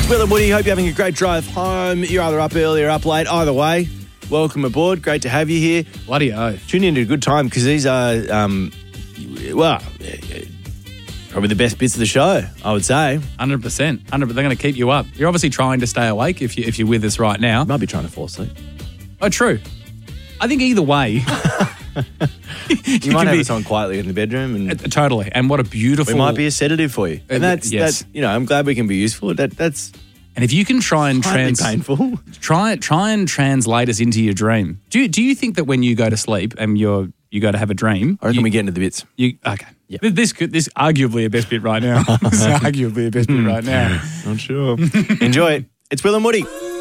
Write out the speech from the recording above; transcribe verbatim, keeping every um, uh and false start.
It's Will and Woody. Hope you're having a great drive home. You're either up early or up late. Either way, welcome aboard. Great to have you here. Bloody oath. Tune in at a good time because these are, um, well, probably the best bits of the show, I would say. one hundred percent. one hundred percent. They're going to keep you up. You're obviously trying to stay awake if, you, if you're with us right now. Might be trying to fall asleep. Oh, true. I think either way. you, you might have be, us on quietly in the bedroom. and uh, Totally. And what a beautiful... We might be a sedative for you. And Uh, that's, yes. that's, you know, I'm glad we can be useful. That That's And if you can try and slightly trans... painful. Try, try and translate us into your dream. Do you, do you think that when you go to sleep and you're you go to have a dream... I reckon you, we get into the bits. You, okay. Yep. This could this arguably a best bit right now. This is arguably a best bit right now. Not sure. Enjoy it. It's Will and Woody.